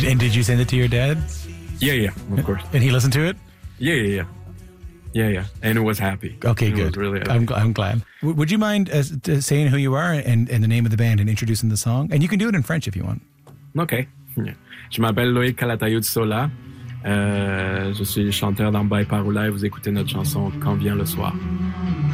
And did you send it to your dad? Yeah, of course. And he listened to it? Yeah. And it was happy. Okay, it good. Was really happy. I'm glad. Would you mind saying who you are and the name of the band and introducing the song? And you can do it in French if you want. OK. Je m'appelle Loïc Calatayud-Sola. Je suis chanteur dans By Paroula et vous écoutez notre chanson Quand vient le soir.